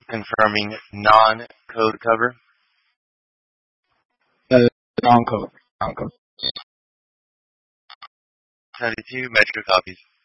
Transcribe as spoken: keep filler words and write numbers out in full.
Confirming non-code cover. Uh, non-code. Non-code. seventy-two metro copies.